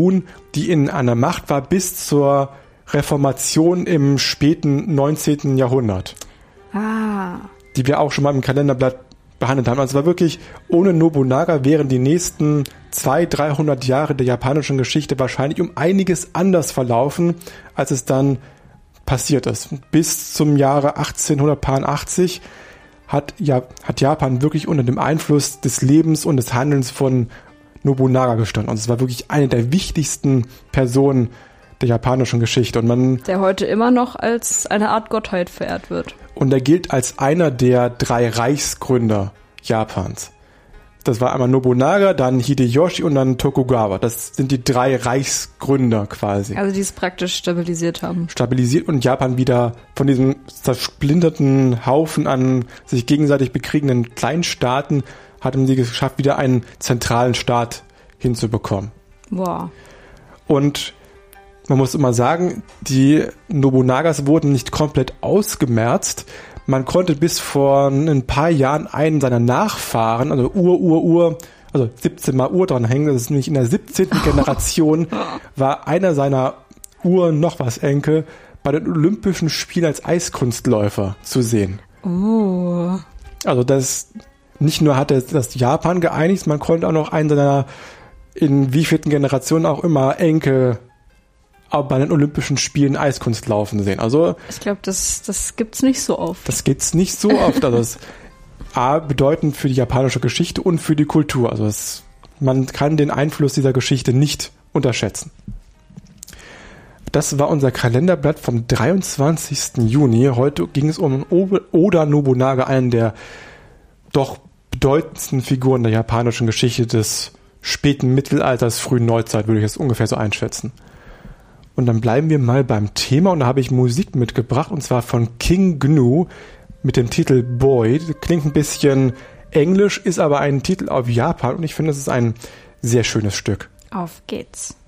Shogun, die in einer Macht war bis zur Reformation im späten 19. Jahrhundert. Die wir auch schon mal im Kalenderblatt behandelt haben. Also es war wirklich, ohne Nobunaga wären die nächsten 200-300 Jahre der japanischen Geschichte wahrscheinlich um einiges anders verlaufen, als es dann passiert ist. Bis zum Jahre 1880 hat Japan wirklich unter dem Einfluss des Lebens und des Handelns von Nobunaga gestanden. Und es war wirklich eine der wichtigsten Personen der japanischen Geschichte. Und der heute immer noch als eine Art Gottheit verehrt wird. Und er gilt als einer der 3 Reichsgründer Japans. Das war einmal Nobunaga, dann Hideyoshi und dann Tokugawa. Das sind die 3 Reichsgründer quasi. Also die es praktisch stabilisiert haben. Stabilisiert und Japan wieder von diesem zersplinterten Haufen an sich gegenseitig bekriegenden Kleinstaaten hatten sie geschafft, wieder einen zentralen Staat hinzubekommen. Wow. Und man muss immer sagen, die Nobunagas wurden nicht komplett ausgemerzt. Man konnte bis vor ein paar Jahren einen seiner Nachfahren, also also 17 mal Uhr dran hängen, das ist nämlich in der 17. Generation, war einer seiner Enkel bei den Olympischen Spielen als Eiskunstläufer zu sehen. Oh. Also nicht nur hatte das Japan geeinigt, man konnte auch noch einen seiner, in wievielten Generationen auch immer, Enkel auch bei den Olympischen Spielen Eiskunst laufen sehen. Also ich glaube, das gibt's nicht so oft. Das gibt's nicht so oft. Also das ist bedeutend für die japanische Geschichte und für die Kultur. Also man kann den Einfluss dieser Geschichte nicht unterschätzen. Das war unser Kalenderblatt vom 23. Juni. Heute ging es um Oda Nobunaga, einen der doch bedeutendsten Figuren der japanischen Geschichte des späten Mittelalters, frühen Neuzeit, würde ich es ungefähr so einschätzen. Und dann bleiben wir mal beim Thema und da habe ich Musik mitgebracht und zwar von King Gnu mit dem Titel Boy. Klingt ein bisschen englisch, ist aber ein Titel auf Japan und ich finde, es ist ein sehr schönes Stück. Auf geht's.